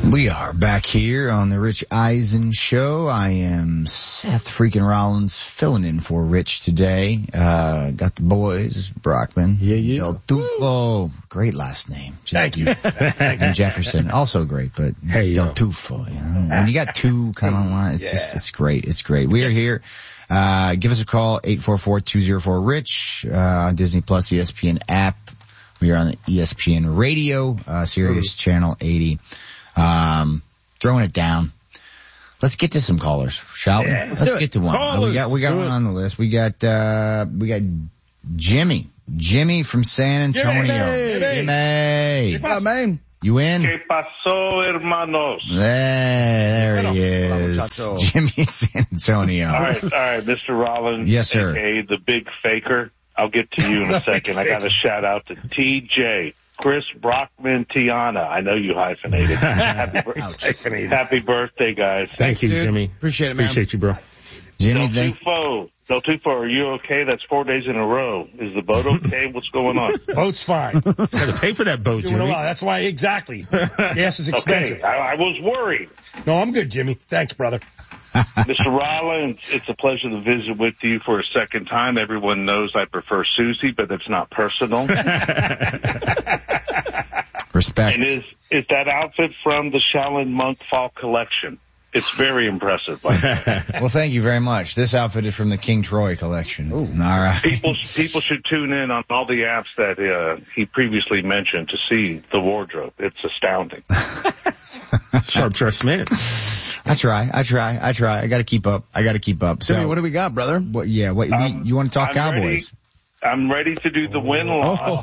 We are back here on the Rich Eisen Show. I am Seth freaking Rollins filling in for Rich today. Got the boys, Brockman. Yeah. Del Tufo. Great last name. Thank you. And Jefferson. Also great, but hey, Del Tufo. You know? When you got two kind of lines, it's great. It's great. We are here. Give us a call, 844-204-RICH, on Disney Plus, ESPN app. We are on the ESPN Radio, Sirius Channel 80. Throwing it down. Let's get to some callers, shall we? Let's get to one. We got one on the list. We got Jimmy. Jimmy from San Antonio. Jimmy. Man. You in? ¿Qué pasó, hermanos? There he is. Jimmy in San Antonio. All right, Mr. Rollins. Yes, sir. AKA the big faker. I'll get to you in a second. I got a shout out to TJ. Chris Brockman Tiana. I know you hyphenated. Happy birthday, guys. Thank you, Jimmy. Appreciate it, man. Appreciate you, bro. Jimmy, Del Tufo, are you okay? That's 4 days in a row. Is the boat okay? What's going on? Boat's fine. Got to pay for that boat, Jimmy. That's why, exactly. Gas is expensive. Okay, I was worried. No, I'm good, Jimmy. Thanks, brother. Mr. Rollins, it's a pleasure to visit with you for a second time. Everyone knows I prefer Susie, but it's not personal. Respect. And is that outfit from the Shaolin Monk Fall Collection? It's very impressive. Well, thank you very much. This outfit is from the King Troy collection. Ooh. All right. People should tune in on all the apps that he previously mentioned to see the wardrobe. It's astounding. Sharp dressed man. I try. I gotta keep up. Jimmy, what do we got, brother? You want to talk Cowboys? I'm ready to do the win-loss.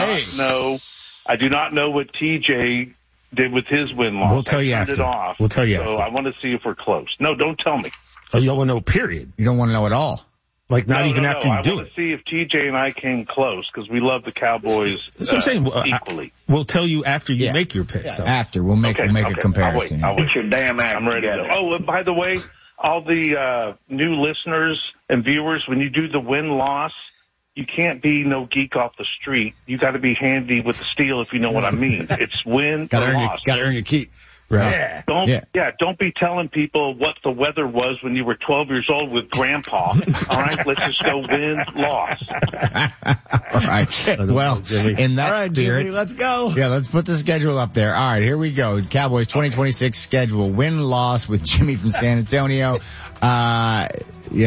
I do not know what TJ did with his win-loss. We'll tell you after. We'll tell you after. So I want to see if we're close. No, don't tell me. Oh, you don't want to know, period. You don't want to know at all. Like not even after you do it. I want to see if TJ and I came close because we love the Cowboys That's what I'm saying. Equally. We'll tell you after you make your pick. So. After. We'll make a comparison. I'll wait. Put your damn act I'm ready. Oh, and by the way, all the new listeners and viewers, when you do the win-loss, you can't be no geek off the street. You got to be handy with the steel, if you know what I mean. It's win or loss. Got to earn your keep. Right. Don't be telling people what the weather was when you were 12 years old with Grandpa. All right, let's just go win, loss. All right. Well, in that spirit, Jimmy, let's go. Yeah, let's put the schedule up there. All right, here we go. Cowboys 2026 schedule: win, loss with Jimmy from San Antonio. At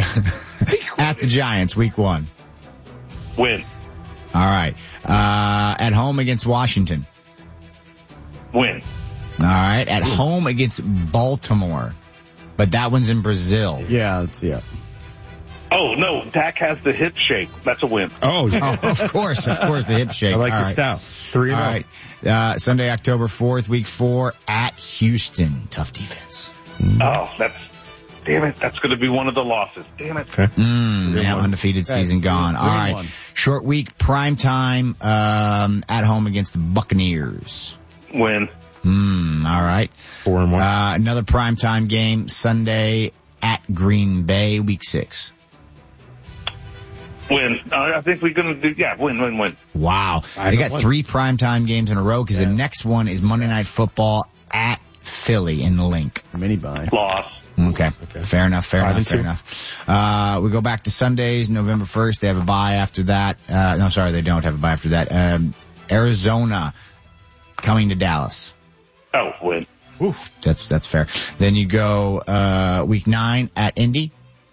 the Giants, week 1. Win. All right. At home against Washington. Win. All right. At home against Baltimore. But that one's in Brazil. Yeah. Oh, no. Dak has the hip shake. That's a win. Oh, of course, the hip shake. I like All the style. 3-0. All right. Sunday, October 4th, week 4 at Houston. Tough defense. Oh, damn it. That's going to be one of the losses. Damn it. Okay. Undefeated season gone. All right. Short week, prime time, at home against the Buccaneers. Win. All right. 4-1. Another primetime game Sunday at Green Bay, week 6. Win. I think we're going to do, win. Wow. They got 3 primetime games in a row because the next one is Monday Night Football at Philly in the Link. Mini buy. Loss. Okay. Fair enough. We go back to Sundays, November 1st. They have a bye after that. No, sorry, they don't have a bye after that. Arizona coming to Dallas. Oh, win. Oof. That's fair. Then you go, week 9 at Indy.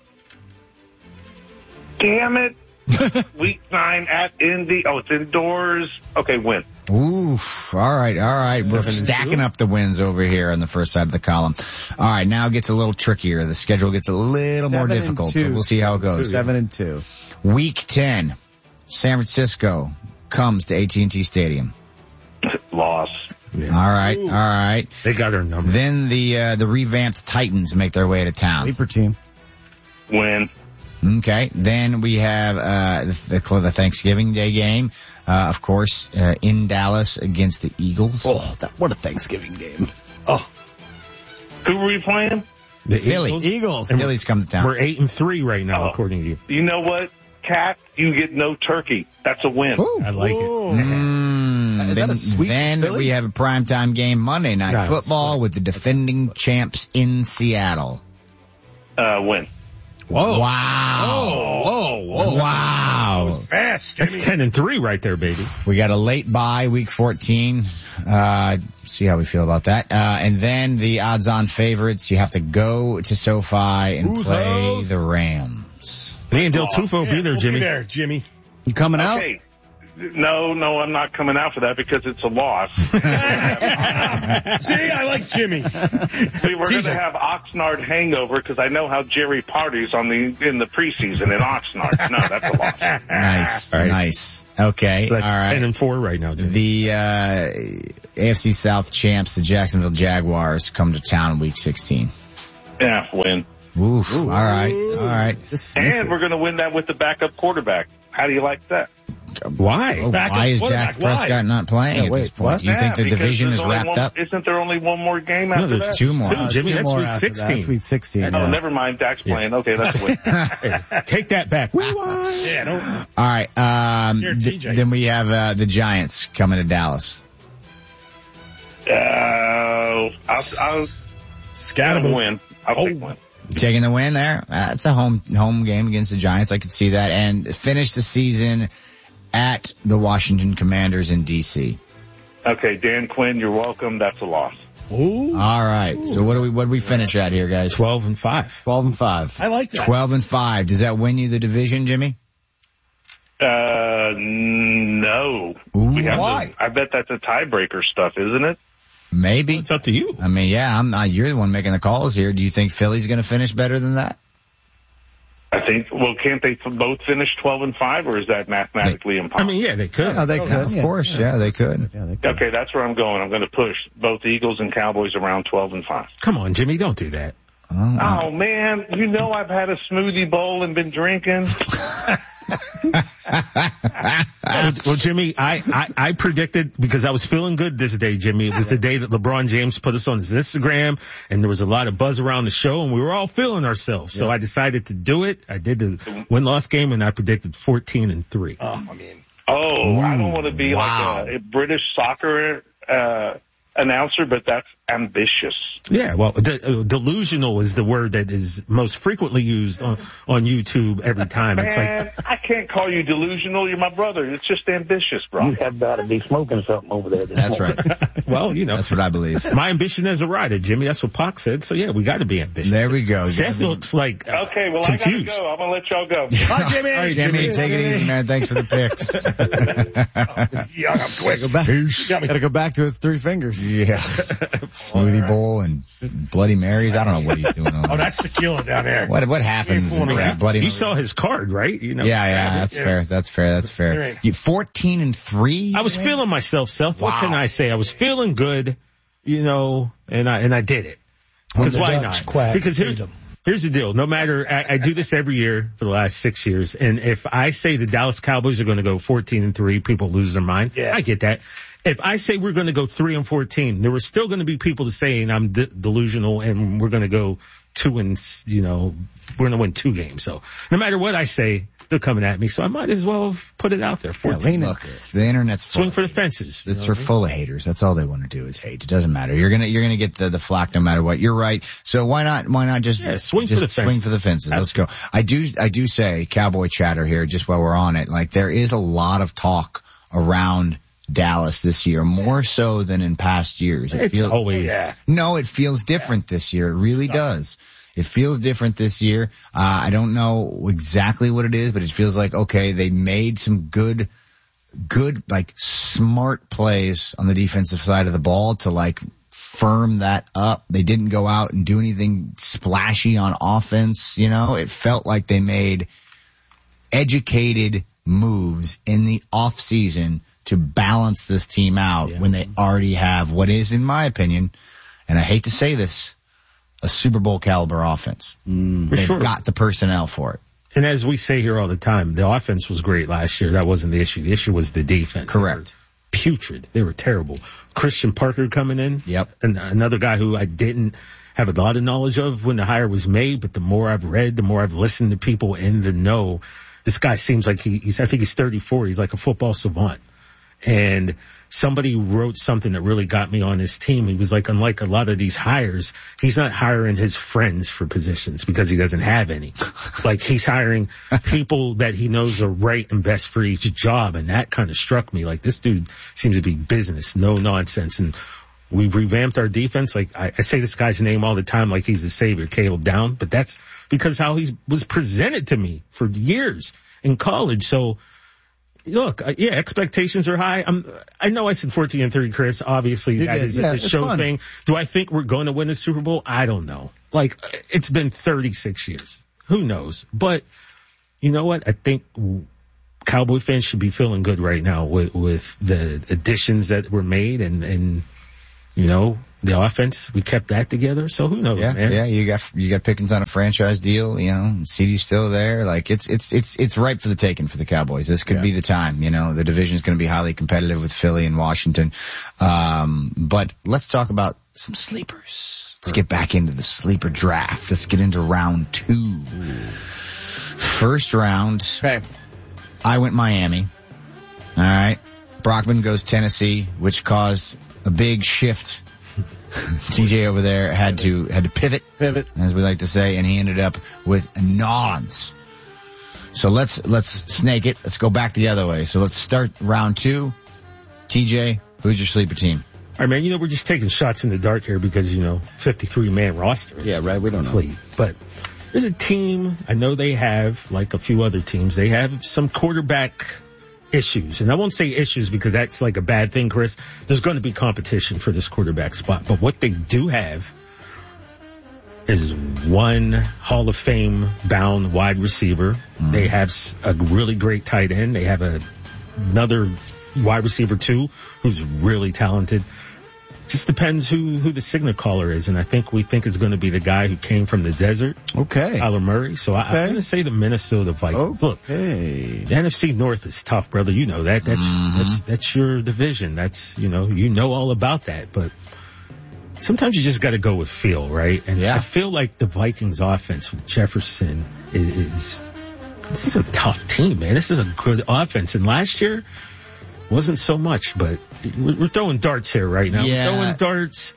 Damn it. Week 9 at Indy. Oh, it's indoors. Okay, win. Oof. All right. We're stacking up the wins over here on the first side of the column. All right. Now it gets a little trickier. The schedule gets a little more difficult. So we'll see how it goes. 7-2. Week 10, San Francisco comes to AT&T Stadium. Loss. Yeah. All right. They got their number. Then the revamped Titans make their way to town. Sleeper team. Win. Okay. Then we have the Thanksgiving Day game, of course, in Dallas against the Eagles. Oh, what a Thanksgiving game. Oh. Who were we playing? The Philly. Eagles. And Philly's come to town. We're 8-3 right now, according to you. You know what, Cat? You get no turkey. That's a win. Ooh, I like it. And that a sweep then for Philly? we have a primetime game, Monday Night Football with the defending champs in Seattle. Win. Whoa. Wow. Whoa. Wow. Fast, That's 10-3 right there, baby. We got a late bye, week 14. See how we feel about that. And then the odds-on favorites, you have to go to SoFi and play the Rams. Me and Del Tufo will be there, Jimmy. We'll be there, Jimmy. You coming out? Okay. No, I'm not coming out for that because it's a loss. See, I like Jimmy. See, we're going to have Oxnard hangover because I know how Jerry parties in the preseason in Oxnard. No, that's a loss. Nice. Okay. So that's all right. 10-4 right now, Jimmy. The AFC South champs, the Jacksonville Jaguars, come to town in week 16. Yeah, win. Oof. All right. And we're going to win that with the backup quarterback. How do you like that? Why? Why is Dak Prescott not playing at this point? Do you think the division is wrapped up? Isn't there only one more game after No, that? there's Two more. Jimmy, Two that's more week after 16. That's week 16. Oh, never mind. Dak's playing. Okay, that's a win. Take that back. We won. Yeah, no. All right. Here, TJ. Then we have the Giants coming to Dallas. I'll Scatterable. win. I'll take one. Taking the win there. It's a home game against the Giants. I could see that. And finish the season at the Washington Commanders in D.C. Okay, Dan Quinn, you're welcome. That's a loss. Ooh. All right. So what do we finish at here, guys? 12-5. 12-5. I like that. 12-5. Does that win you the division, Jimmy? No. Ooh, why? I bet that's a tiebreaker stuff, isn't it? Maybe. It's up to you. I mean, yeah, I'm not. You're the one making the calls here. Do you think Philly's going to finish better than that? I think, can't they both finish 12-5, or is that mathematically impossible? I mean, yeah, they could. No, they could. Of course, yeah, they could. Okay, that's where I'm going. I'm going to push both Eagles and Cowboys around 12-5. Come on, Jimmy, don't do that. Oh, man, I've had a smoothie bowl and been drinking. Well, Jimmy, I predicted, because I was feeling good this day, Jimmy. It was the day that LeBron James put us on his Instagram, and there was a lot of buzz around the show, and we were all feeling ourselves. So I decided to do it. I did the win-loss game, and I predicted 14-3. I don't want to be like a British soccer announcer, but that's ambitious. Yeah, well, delusional is the word that is most frequently used on YouTube every time. It's Man, I can't call you delusional. You're my brother. It's just ambitious, bro. You have got to be smoking something over there. That's right. well, That's what I believe. my ambition as a rider, Jimmy. That's what Pac said. So yeah, we got to be ambitious. There we go. Seth looks like Okay, well, confused. I got to go. I'm going to let y'all go. Bye, Jimmy. All right, Jimmy, take it easy, man. Thanks for the picks. Yeah, I'm quick. Gotta go back to his three fingers. Yeah. Smoothie bowl and Bloody Marys. I don't know what he's doing. Oh, that's tequila down there. What happens in Bloody You saw his card, right? Yeah, that's fair. 14-3. I was feeling myself, Seth. What can I say? I was feeling good, and I did it. Because why not? Because here's the deal. No matter, I do this every year for the last 6 years, and if I say the Dallas Cowboys are going to go 14-3, people lose their mind. Yeah. I get that. If I say we're going to go 3-14, there are still going to be people saying I'm delusional and we're going to go 2 and, we're going to win 2 games. So no matter what I say, they're coming at me. So I might as well put it out there. 14. Look, the internet's swing for the fences. It's full of haters. That's all they want to do is hate. It doesn't matter. You're gonna get the flack no matter what. You're right. So why not just swing for the fences. Swing for the fences. Let's go. I do say cowboy chatter here just while we're on it. Like there is a lot of talk around Dallas this year, more so than in past years. It feels different this year. It really does. It feels different this year. I don't know exactly what it is, but it feels like, okay, they made some good, like smart plays on the defensive side of the ball to firm that up. They didn't go out and do anything splashy on offense. It felt like they made educated moves in the off season to balance this team out when they already have what is, in my opinion, and I hate to say this, a Super Bowl caliber offense. They've got the personnel for it. And as we say here all the time, the offense was great last year. That wasn't the issue. The issue was the defense. Correct. Putrid. They were terrible. Christian Parker coming in. Yep. And another guy who I didn't have a lot of knowledge of when the hire was made, but the more I've read, the more I've listened to people in the know, this guy seems like I think he's 34. He's like a football savant. And somebody wrote something that really got me on his team. He was like, unlike a lot of these hires, he's not hiring his friends for positions because he doesn't have any. Like, he's hiring people that he knows are right and best for each job. And that kind of struck me. Like, this dude seems to be business, no nonsense. And we revamped our defense. Like, I say this guy's name all the time like he's the savior, Caleb Down, but that's because how he was presented to me for years in college. So, look, yeah, expectations are high. I know I said 14-3, Chris. Obviously, that is a show fun thing. Do I think we're going to win the Super Bowl? I don't know. Like, it's been 36 years. Who knows? But you know what? I think Cowboy fans should be feeling good right now with the additions that were made and you know, the offense, we kept that together. So who knows, man? Yeah, you got Pickens on a franchise deal, you know, CeeDee's still there. Like, it's ripe for the taking for the Cowboys. This could be the time, you know. The division is going to be highly competitive with Philly and Washington. But let's talk about some sleepers. Let's get back into the sleeper draft. Let's get into round 2. First round. Okay. I went Miami. All right. Brockman goes Tennessee, which caused a big shift. TJ over there had to pivot, as we like to say, and he ended up with Nolans. So let's snake it. Let's go back the other way. So let's start round 2. TJ, who's your sleeper team? All right, man, you know, we're just taking shots in the dark here because, you know, 53-man roster. Yeah, right, we don't know. But there's a team, I know they have, like a few other teams, they have some quarterback issues. And I won't say issues because that's like a bad thing, Chris. There's going to be competition for this quarterback spot. But what they do have is one Hall of Fame bound wide receiver. They have a really great tight end. They have another wide receiver too, who's really talented. Just depends who the signal caller is. And we think it's going to be the guy who came from the desert. Okay. Kyler Murray. So I'm going to say the Minnesota Vikings. Okay. Look, the NFC North is tough, brother. You know that. That's your division. That's, you know all about that. But sometimes you just got to go with feel, right? And I feel like the Vikings offense with Jefferson this is a tough team, man. This is a good offense. And last year, wasn't so much, but we're throwing darts here right now. Yeah. We're throwing darts.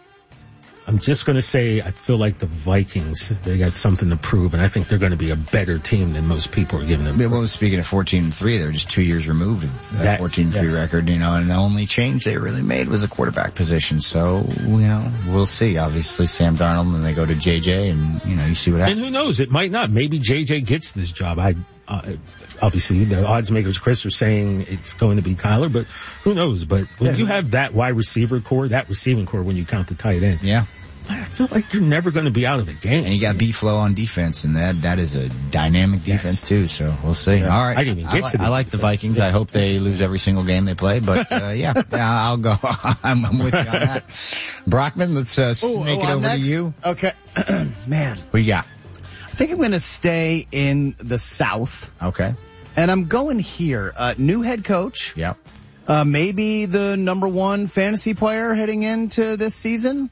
I'm just going to say I feel like the Vikings, they got something to prove, and I think they're going to be a better team than most people are giving them. Well, speaking of 14-3, they're just 2 years removed of that 14-3 record, you know, and the only change they really made was the quarterback position. So, you know, we'll see. Obviously, Sam Darnold, and they go to JJ, and, you know, you see what happens. And who knows? It might not. Maybe JJ gets this job. Obviously, the odds makers, Chris, are saying it's going to be Kyler, but who knows? But when you have that wide receiver core, that receiving core, when you count the tight end, I feel like you're never going to be out of the game. And you got B-Flow on defense, and that is a dynamic defense too. So we'll see. Yes. All right, I didn't even get to I like the Vikings. I hope they lose every single game they play, but I'll go. I'm with you on that. Brockman, let's snake it over to you. Okay, man, what you got? I think I'm going to stay in the South. Okay. And I'm going here. New head coach. Yep. Maybe the number 1 fantasy player heading into this season.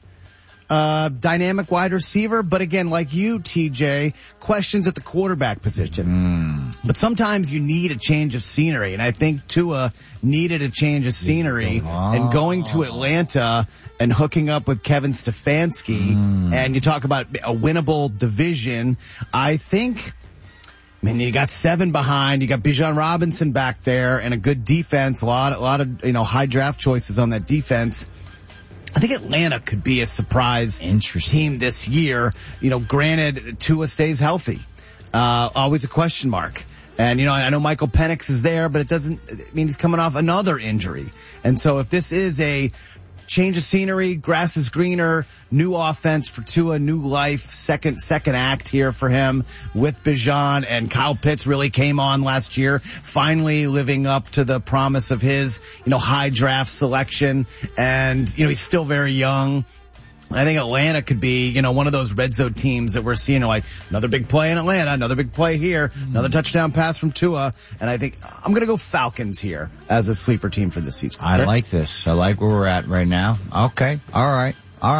Dynamic wide receiver. But again, like you, TJ, questions at the quarterback position. But sometimes you need a change of scenery. And I think Tua needed a change of scenery. And going to Atlanta and hooking up with Kevin Stefanski. And you talk about a winnable division. I think, you got 7 behind. You got Bijan Robinson back there and a good defense. A lot of high draft choices on that defense. I think Atlanta could be a surprise team this year. Granted, Tua stays healthy. Always a question mark. And, I know Michael Penix is there, but it doesn't mean he's coming off another injury. And so if this is a change of scenery, grass is greener, new offense for Tua, new life, second act here for him with Bijan, and Kyle Pitts really came on last year, finally living up to the promise of his, high draft selection. And, he's still very young. I think Atlanta could be, one of those red zone teams that we're seeing, like another big play in Atlanta, another big play here, another touchdown pass from Tua. And I think I'm going to go Falcons here as a sleeper team for this season. I like this. I like where we're at right now. Okay. All right.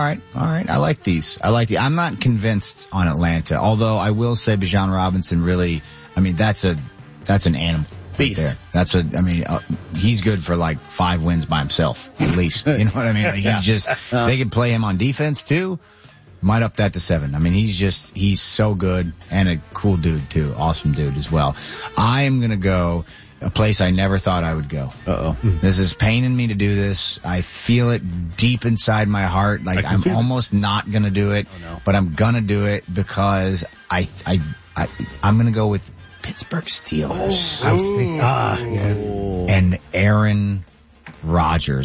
I like these. I'm not convinced on Atlanta, although I will say Bijan Robinson really, that's an animal. Beast. Right there. That's he's good for like 5 wins by himself, at least. You know what I mean? Like they could play him on defense too. Might up that to 7. I mean, he's so good and a cool dude too. Awesome dude as well. I am going to go a place I never thought I would go. This is paining me to do this. I feel it deep inside my heart. Like I'm almost not going to do it, but I'm going to do it because I'm going to go with Pittsburgh Steelers. I was thinking, and Aaron Rodgers.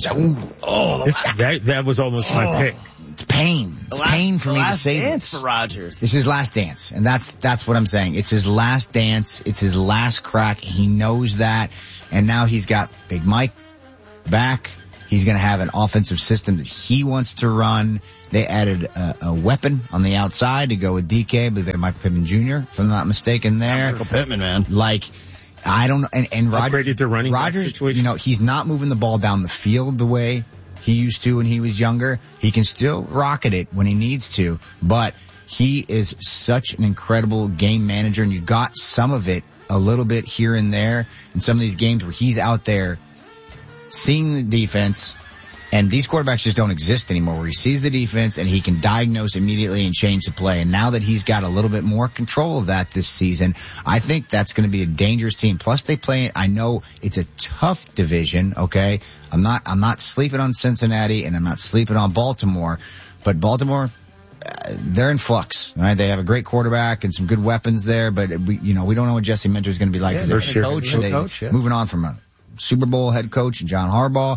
That was almost my pick. It's pain. It's pain for me to say this. Last dance for Rodgers. It's his last dance, and that's what I'm saying. It's his last dance. It's his last crack. He knows that, and now he's got Big Mike back. He's going to have an offensive system that he wants to run. They added a weapon on the outside to go with DK, but they're Michael Pittman Jr., if I'm not mistaken there. Michael Pittman, man. Like, I don't know. And Rodgers, upgraded the running Rodgers, situation. He's not moving the ball down the field the way he used to when he was younger. He can still rocket it when he needs to, but he is such an incredible game manager, and you got some of it a little bit here and there in some of these games where he's out there seeing the defense, and these quarterbacks just don't exist anymore, where he sees the defense and he can diagnose immediately and change the play. And now that he's got a little bit more control of that this season, I think that's going to be a dangerous team. Plus they play, I know it's a tough division, okay? I'm not sleeping on Cincinnati and I'm not sleeping on Baltimore, but Baltimore, they're in flux, right? They have a great quarterback and some good weapons there, but we don't know what Jesse Minter is going to be like. Yeah, they're coach. Moving on from a Super Bowl head coach and John Harbaugh.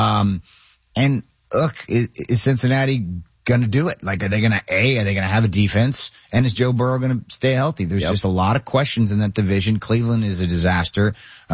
And look, is Cincinnati going to do it? Like, are they going to have a defense? And is Joe Burrow going to stay healthy? There's just a lot of questions in that division. Cleveland is a disaster.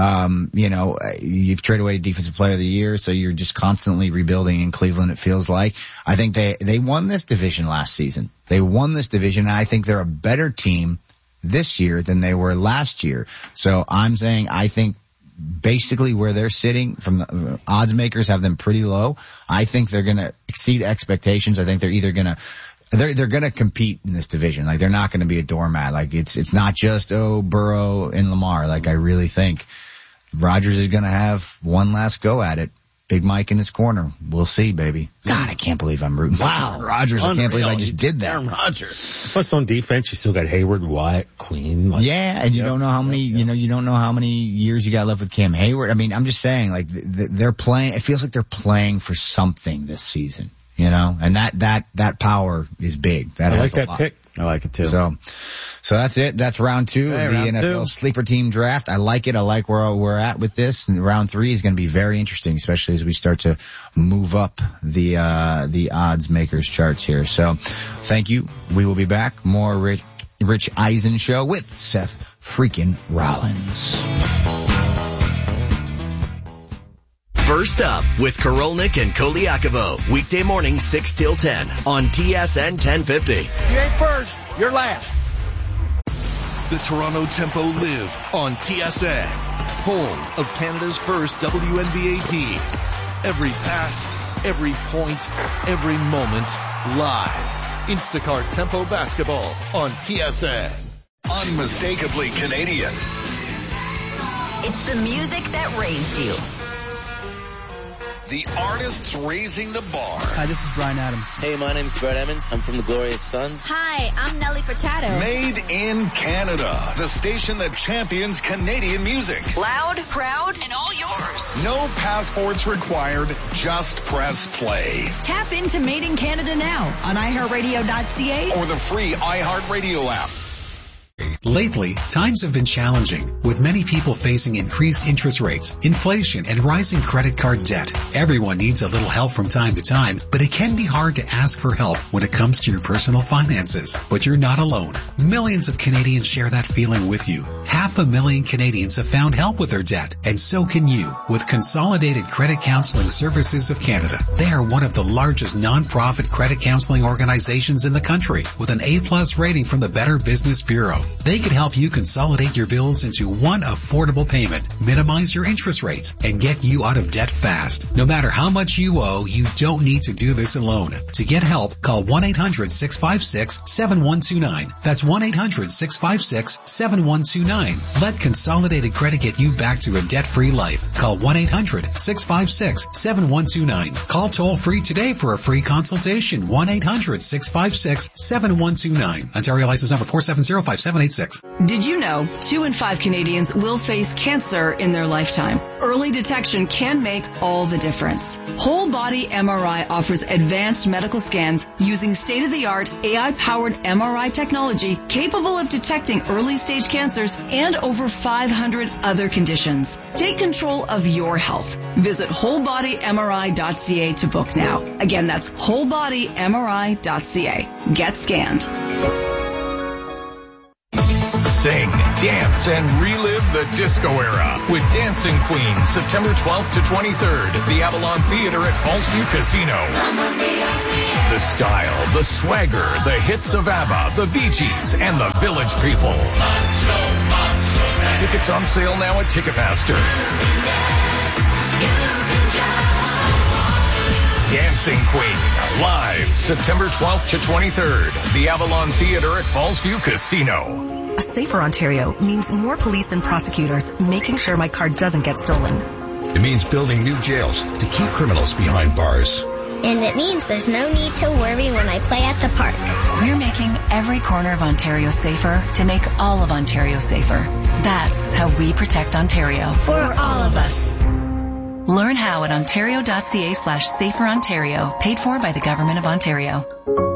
You've traded away defensive player of the year, so you're just constantly rebuilding in Cleveland, it feels like. I think they won this division last season. They won this division, and I think they're a better team this year than they were last year. So I'm saying I think basically where they're sitting from the odds makers have them pretty low. I think they're going to exceed expectations. I think they're either going to, they're going to compete in this division. Like, they're not going to be a doormat. Like, it's not just, Burrow and Lamar. Like, I really think Rodgers is going to have one last go at it. Big Mike in his corner. We'll see, baby. God, I can't believe I'm rooting for Rodgers. I can't believe I just did that. Rodgers. Plus on defense, you still got Hayward, Watt, Queen. And you don't know how many, you don't know how many years you got left with Cam Hayward. I mean, I'm just saying, like, they're playing, it feels like they're playing for something this season, and that power is big. I like that pick. I like it too. So that's it. That's round 2 of the NFL sleeper team draft. I like it. I like where we're at with this. And round 3 is going to be very interesting, especially as we start to move up the odds makers charts here. So thank you. We will be back. More Rich Eisen show with Seth freaking Rollins. First Up with Korolnik and Koliakovo. Weekday morning 6 till 10 on TSN 1050. You ain't first, you're last. The Toronto Tempo live on TSN, home of Canada's first WNBA team. Every pass, every point, every moment, live. Instacart Tempo Basketball on TSN. Unmistakably Canadian. It's the music that raised you. The artists raising the bar. Hi, this is Bryan Adams. Hey, my name's Brett Emmons. I'm from the Glorious Sons. Hi, I'm Nelly Furtado. Made in Canada. The station that champions Canadian music. Loud, proud, and all yours. No passports required. Just press play. Tap into Made in Canada now on iHeartRadio.ca or the free iHeartRadio app. Lately, times have been challenging, with many people facing increased interest rates, inflation, and rising credit card debt. Everyone needs a little help from time to time, but it can be hard to ask for help when it comes to your personal finances. But you're not alone. Millions of Canadians share that feeling with you. 500,000 Canadians have found help with their debt, and so can you with Consolidated Credit Counseling Services of Canada. They are one of the largest non-profit credit counseling organizations in the country, with an A+ rating from the Better Business Bureau. They They can help you consolidate your bills into one affordable payment, minimize your interest rates, and get you out of debt fast. No matter how much you owe, you don't need to do this alone. To get help, call 1-800-656-7129. That's 1-800-656-7129. Let Consolidated Credit get you back to a debt-free life. Call 1-800-656-7129. Call toll-free today for a free consultation. 1-800-656-7129. Ontario license number 4705786. Did you know 2 in 5 Canadians will face cancer in their lifetime? Early detection can make all the difference. Whole Body MRI offers advanced medical scans using state-of-the-art AI-powered MRI technology capable of detecting early-stage cancers and over 500 other conditions. Take control of your health. Visit wholebodymri.ca to book now. Again, that's wholebodymri.ca. Get scanned. Sing, dance, and relive the disco era with Dancing Queen, September 12th to 23rd at the Avalon Theater at Fallsview Casino. The style, the swagger, the hits of ABBA, the Bee Gees, and the Village People. Tickets on sale now at Ticketmaster. Dancing Queen, live September 12th to 23rd, the Avalon Theater at Fallsview Casino. A safer Ontario means more police and prosecutors making sure my car doesn't get stolen. It means building new jails to keep criminals behind bars. And it means there's no need to worry when I play at the park. We're making every corner of Ontario safer to make all of Ontario safer. That's how we protect Ontario. For all of us. Learn how at ontario.ca/saferontario, paid for by the Government of Ontario.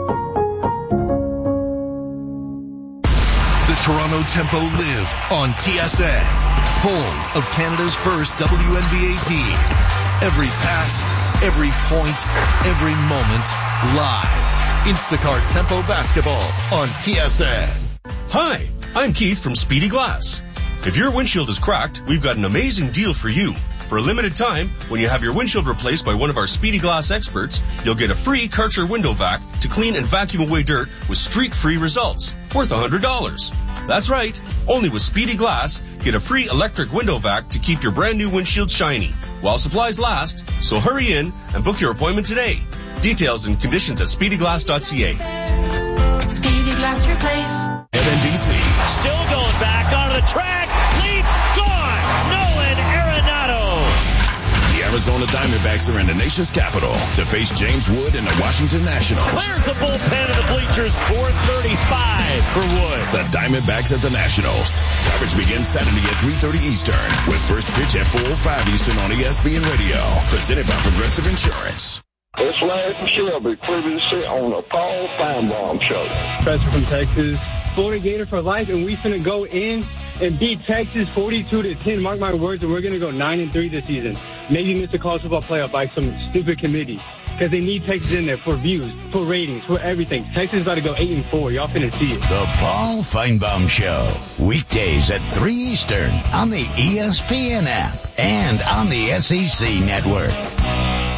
The Toronto Tempo live on TSN, home of Canada's first WNBA team. Every pass, every point, every moment, live. Instacart Tempo Basketball on TSN. Hi, I'm Keith from Speedy Glass. If your windshield is cracked, we've got an amazing deal for you. For a limited time, when you have your windshield replaced by one of our Speedy Glass experts, you'll get a free Karcher window vac to clean and vacuum away dirt with streak-free results, worth $100. That's right. Only with Speedy Glass, get a free electric window vac to keep your brand new windshield shiny while supplies last. So hurry in and book your appointment today. Details and conditions at speedyglass.ca. Speedy Glass Replace. MNDC. Still going back onto the track. Leaps gone. Nolan Arenado. The Arizona Diamondbacks are in the nation's capital to face James Wood and the Washington Nationals. Clears the bullpen of the bleachers. 4:35 for Wood. The Diamondbacks at the Nationals. Coverage begins Saturday at 3:30 Eastern with first pitch at 4:05 Eastern on ESPN Radio. Presented by Progressive Insurance. It's Larry from Shelby, previously on the Paul Feinbaum Show. Professor from Texas, Florida Gator for life, and we finna go in and beat Texas 42-10. Mark my words, and we're gonna go 9-3 this season. Maybe miss the college football playoff by some stupid committee because they need Texas in there for views, for ratings, for everything. Texas is about to go 8-4. Y'all finna see it. The Paul Feinbaum Show, weekdays at 3 Eastern on the ESPN app and on the SEC network.